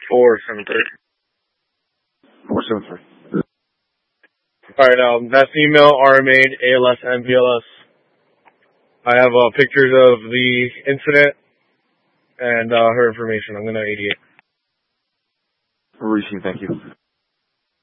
473. 473. Alright, that's email, RMAID, ALS, MPLS. I have pictures of the incident and her information. I'm going to 88. Received, thank you.